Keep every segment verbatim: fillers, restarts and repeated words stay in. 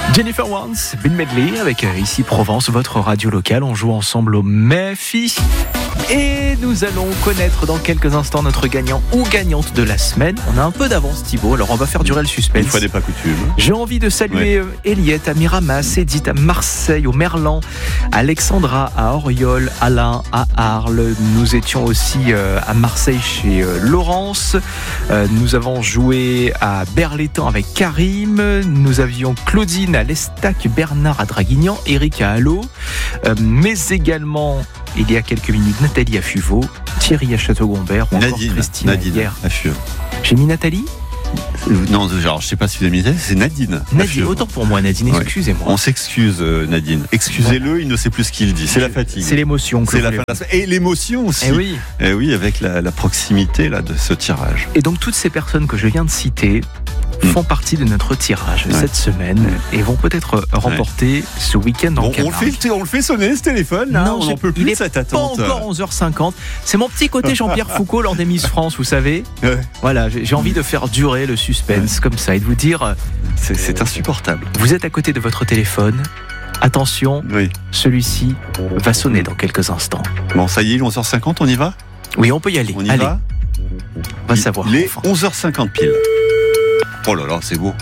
Jennifer Warnes, Ben Medley avec euh, ici Provence, votre radio locale. On joue ensemble au Méfi. Et nous allons connaître dans quelques instants notre gagnant ou gagnante de la semaine. On a un peu d'avance Thibaut, alors on va faire durer le suspense. Une fois n'est pas coutume. J'ai envie de saluer ouais. Eliette à Miramas, Edith à Marseille, au Merlan, Alexandra à Oriol, Alain à Arles. Nous étions aussi euh, à Marseille chez euh, Laurence. Euh, nous avons joué à Berlétan avec Karim. Nous avions Claudine à l'Estac, Bernard à Draguignan, Eric à Allo. Euh, mais également, il y a quelques minutes, Nathalie à Fuveau, Thierry à Château-Gombert ou encore Nadine, Christine Nadine hier. à Fuveau. J'ai mis Nathalie ? Non, genre, je sais pas si vous avez mis Nadine, c'est Nadine. Nadine, autant pour moi, Nadine, excusez-moi. Ouais. On s'excuse, euh, Nadine. Excusez-le, ouais. Il ne sait plus ce qu'il dit. C'est la fatigue. C'est l'émotion. Que c'est la fin de la semaine. Et l'émotion aussi. Eh oui. Eh oui, avec la, la proximité là, de ce tirage. Et donc, toutes ces personnes que je viens de citer font mmh. partie de notre tirage ouais. cette semaine et vont peut-être remporter ouais. ce week-end en bon, Camargue. On le fait, on le fait sonner ce téléphone là. Non, on n'en peut plus il de est cette attente. Pas encore onze heures cinquante. C'est mon petit côté Jean-Pierre Foucault lors des Miss France, vous savez. Ouais. Voilà, j'ai, j'ai envie de faire durer le suspense ouais. comme ça et de vous dire. C'est, c'est insupportable. Vous êtes à côté de votre téléphone. Attention, oui. celui-ci va sonner dans quelques instants. Bon, ça y est, onze heures cinquante, on y va ? Oui, on peut y aller. On y Allez. va ? On va savoir. Il est enfin. onze heures cinquante pile. Oh là là, c'est beau.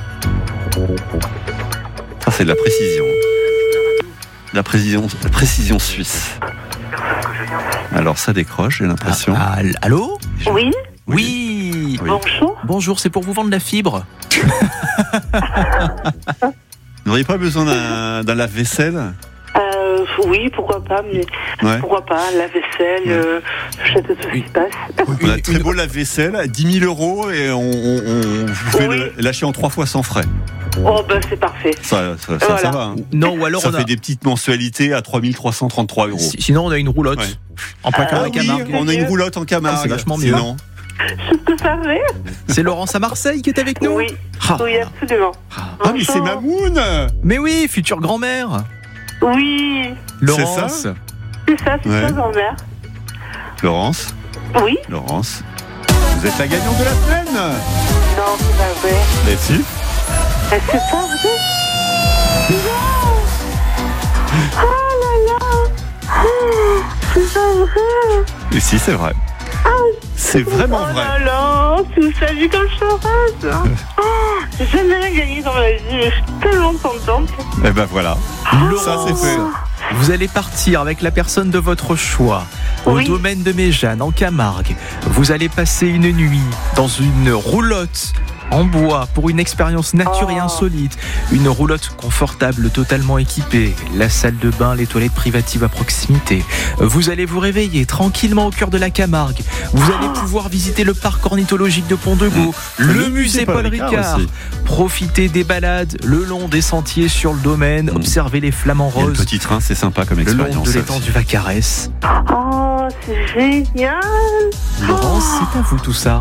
Ça, c'est de la précision. La précision, la précision suisse. Alors, ça décroche, j'ai l'impression. Ah, ah, allô ? Oui. Oui. Oui. Bonjour. Bonjour, c'est pour vous vendre la fibre. Vous n'auriez pas besoin d'un, d'un lave-vaisselle ? Euh, oui, pourquoi pas, mais ouais. pourquoi pas, la vaisselle, ouais. euh, je sais tout ce qui se passe. On a un très beau lave-vaisselle à dix mille euros et on, on, on vous fait oui. le, lâcher en trois fois sans frais. Oh, ben c'est parfait. Ça, ça, ça, voilà. ça va. Hein. Non, ou alors ça on fait a... des petites mensualités à trois mille trois cent trente-trois euros. Sinon, on a une roulotte. Ouais. En placard ah, à Camargue. Oui, on a une roulotte en Camargue. Ah, c'est vachement mieux. Sinon. Je peux faire rire. C'est Laurence à Marseille qui est avec nous ? Oui, ah. oui, absolument. Ah, ah mais c'est Mamoun. Mais oui, future grand-mère. Oui. Laurence. C'est ça, c'est ça, c'est ouais. ça, grand-mère. Laurence. Oui. Laurence. Vous êtes la gagnante de la semaine. Non, c'est pas vrai. Mais si. C'est pas vrai. Non. Oh là là. Oh, c'est pas vrai. Et si, c'est vrai. Ah, c'est vraiment oh vrai. Oh là là, c'est où ça vu comme je suis heureuse. Oh, j'ai jamais rien gagné dans ma vie, mais je suis tellement contente. Et ben voilà, Laurence, ça c'est fait. Vous allez partir avec la personne de votre choix au oui. domaine de Méjeanne, en Camargue. Vous allez passer une nuit dans une roulotte en bois pour une expérience nature oh. et insolite. Une roulotte confortable, totalement équipée. La salle de bain, les toilettes privatives à proximité. Vous allez vous réveiller tranquillement au cœur de la Camargue. Vous allez pouvoir visiter le parc ornithologique de Pont-de-Gau, mmh. le, le musée Paul Ricard. Ricard profiter des balades le long des sentiers sur le domaine. Mmh. Observer les flamants roses. Le petit train, c'est sympa comme expérience. Le long de l'étang du Vacarès. Oh, c'est génial. Laurence, oh. c'est à vous tout ça.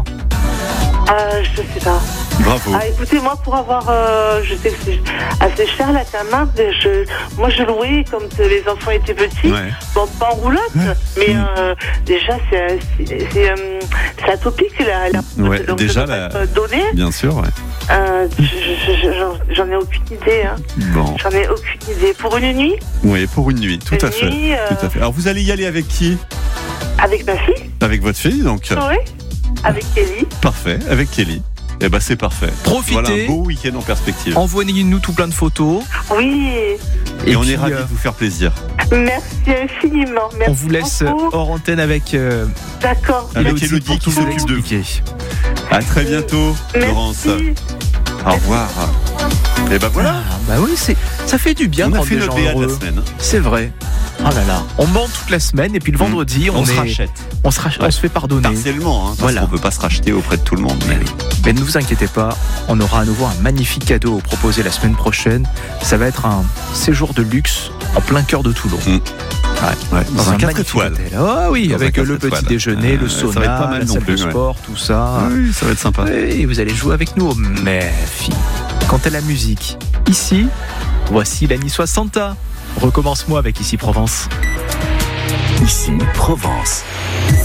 Euh, je sais pas. Bravo. Ah, écoutez, moi, pour avoir, euh, je sais que c'est assez cher la Camargue. Je, moi, je louais quand les enfants étaient petits. Ouais. Bon, pas en roulotte, ouais. mais mmh. euh, déjà, c'est, c'est, c'est, euh, c'est atopique la. la ouais, donc, déjà je la. Donner. Bien sûr, ouais. Euh, je, je, j'en, j'en ai aucune idée. Hein. Bon. J'en ai aucune idée. Pour une nuit. Oui, pour une nuit, tout une à fait. Nuit, euh... Tout à fait. Alors, vous allez y aller avec qui ? Avec ma fille. Avec votre fille, donc. Oui. Avec Kelly. Parfait, avec Kelly. Eh ben c'est parfait. Profitez. Voilà un beau week-end en perspective. Envoyez-nous tout plein de photos. Oui. Et, Et on puis, est ravis euh... de vous faire plaisir. Merci infiniment. Merci on vous laisse beaucoup. Hors antenne avec. Euh... D'accord. Avec Elodie qui s'occupe de vous. À très bientôt, Merci. Laurence. Au revoir. Et ben voilà. Ah, bah oui, c'est ça fait du bien. On quand a fait des notre gens B A de heureux. la semaine. C'est vrai. Oh là là, on ment toute la semaine et puis le vendredi, on, on on est... se rachète. On se, rach... ouais. on se fait pardonner. Partiellement, hein, parce voilà. qu'on peut pas se racheter auprès de tout le monde. Mais, mais ne vous inquiétez pas, on aura à nouveau un magnifique cadeau à proposer la semaine prochaine. Ça va être un séjour de luxe en plein cœur de Toulon. Mmh. Ouais. Ouais, dans, dans un, un quatre étoiles. Oh oui, dans avec le petit déjeuner, euh, le sauna, la salle de sport, ouais. tout ça. Oui, ça va être sympa. Et vous allez jouer avec nous au Méfi. Quant à la musique, ici, voici la Niçoise Santa. Recommence-moi avec Ici Provence. Ici Provence.